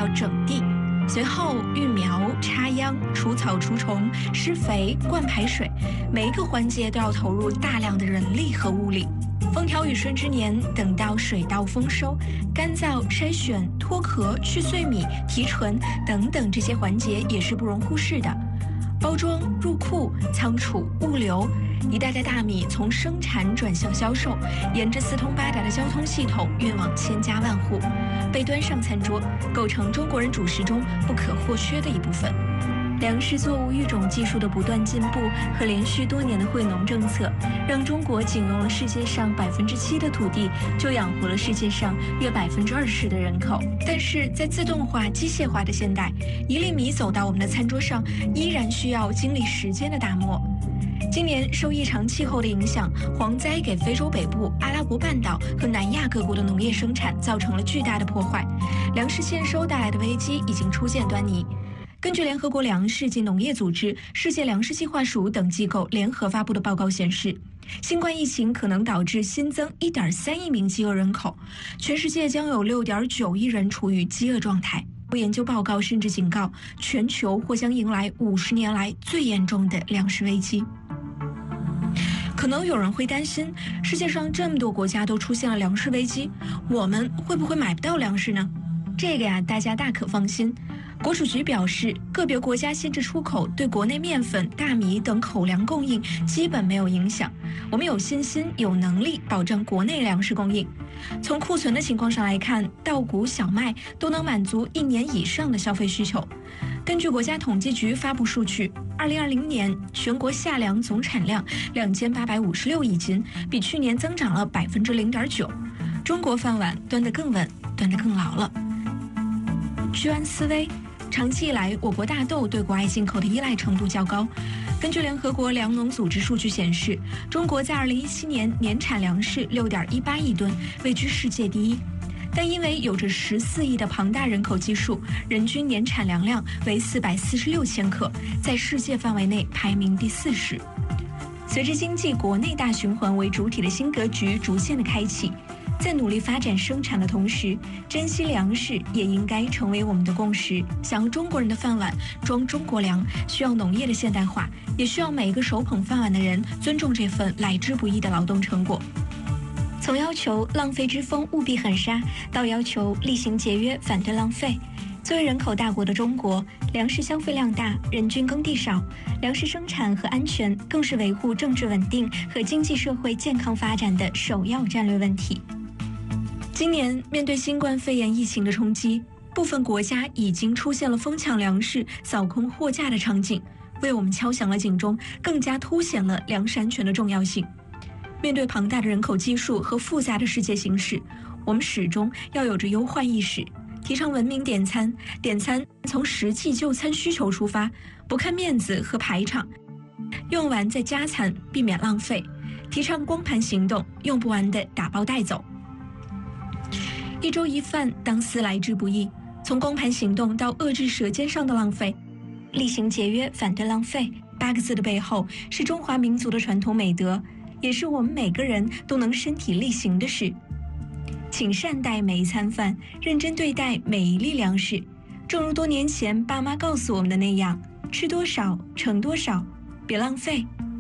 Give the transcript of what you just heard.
叫整地。随后育苗、插秧、除草除虫、施肥、灌排水，每一个环节都要投入大量的人力和物力。风调雨顺之年，等到水稻丰收，干燥、筛选、脱壳、去碎米、提纯等等这些环节也是不容忽视的。包装、入库、仓储、物流，一袋袋大米从生产转向销售，沿着四通八达的交通系统运往千家万户，被端上餐桌，构成中国人主食中不可或缺的一部分。粮食作物育种技术的不断进步和连续多年的惠农政策，让中国仅用了世界上7%的土地，就养活了世界上约20%的人口。但是在自动化、机械化的现代，一粒米走到我们的餐桌上，依然需要经历时间的打磨。今年受异常气候的影响，蝗灾给非洲北部、阿拉伯半岛和南亚各国的农业生产造成了巨大的破坏，粮食欠收带来的危机已经初见端倪。根据联合国粮食及农业组织、世界粮食计划署等机构联合发布的报告显示，新冠疫情可能导致新增1.3亿名饥饿人口，全世界将有6.9亿人处于饥饿状态。研究报告甚至警告，全球或将迎来50年来最严重的粮食危机。可能有人会担心，世界上这么多国家都出现了粮食危机，我们会不会买不到粮食呢？这个呀，大家大可放心。国储局表示，个别国家限制出口对国内面粉、大米等口粮供应基本没有影响。我们有信心、有能力保证国内粮食供应。从库存的情况上来看，稻谷、小麦都能满足1年以上的消费需求。根据国家统计局发布数据，2020年全国夏粮总产量2856亿斤，比去年增长了0.9%。中国饭碗端得更稳，端得更牢了。居安思危。长期以来，我国大豆对国外进口的依赖程度较高。根据联合国粮农组织数据显示，中国在2017年年产粮食6.18亿吨，位居世界第一。但因为有着14亿的庞大人口基数，人均年产粮量为446千克，在世界范围内排名第40。随着经济国内大循环为主体的新格局逐渐的开启，在努力发展生产的同时，珍惜粮食也应该成为我们的共识。想要中国人的饭碗装中国粮，需要农业的现代化，也需要每一个手捧饭碗的人尊重这份来之不易的劳动成果。从要求浪费之风务必狠杀，到要求厉行节约，反对浪费。作为人口大国的中国，粮食消费量大，人均耕地少，粮食生产和安全更是维护政治稳定和经济社会健康发展的首要战略问题。今年面对新冠肺炎疫情的冲击，部分国家已经出现了疯抢粮食、扫空货架的场景，为我们敲响了警钟，更加凸显了粮食安全的重要性。面对庞大的人口基数和复杂的世界形势，我们始终要有着忧患意识，提倡文明点餐，点餐从实际就餐需求出发，不看面子和排场，用完再加餐，避免浪费。提倡光盘行动，用不完的打包带走。一粥一饭，当思来之不易。从光盘行动到遏制舌尖上的浪费，厉行节约，反对浪费8个字的背后，是中华民族的传统美德，也是我们每个人都能身体力行的事。请善待每一餐饭，认真对待每一粒粮食。正如多年前爸妈告诉我们的那样，吃多少盛多少，别浪费，